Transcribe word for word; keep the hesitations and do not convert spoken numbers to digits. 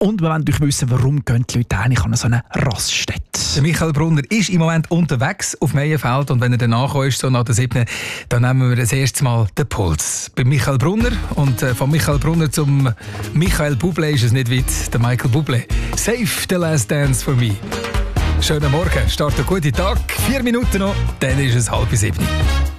Und wir wollen natürlich wissen, warum gehen die Leute eigentlich an so eine Raststätte. Der Michael Brunner ist im Moment unterwegs auf Meienfeld und wenn er dann nachkommt, so nach der siebten, dann nehmen wir das erste Mal den Puls. Bei Michael Brunner und äh, von Michael Brunner zum Michael Bublé ist es nicht weit, der Michael Bublé. Save the last dance for me. Schönen Morgen, start einen guten Tag, vier Minuten noch, dann ist es halb sieben.